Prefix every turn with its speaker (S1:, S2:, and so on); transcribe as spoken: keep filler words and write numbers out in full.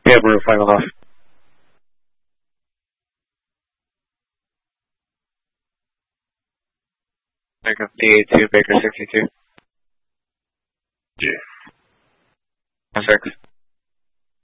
S1: Yeah, we're final off. Jacob D A two, Baker sixty-two.
S2: Yeah.
S1: One six.